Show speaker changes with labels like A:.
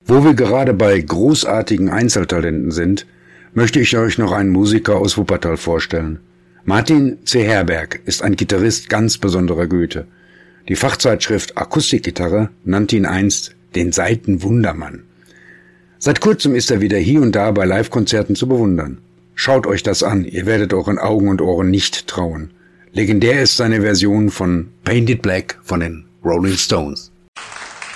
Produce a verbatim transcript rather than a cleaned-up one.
A: Wo wir gerade bei großartigen Einzeltalenten sind, möchte ich euch noch einen Musiker aus Wuppertal vorstellen. Martin C. Herberg ist ein Gitarrist ganz besonderer Güte. Die Fachzeitschrift Akustikgitarre nannte ihn einst den Saitenwundermann. Seit kurzem ist er wieder hier und da bei Live-Konzerten zu bewundern. Schaut euch das an, ihr werdet euren Augen und Ohren nicht trauen. Legendär ist seine Version von Painted Black von den Rolling Stones.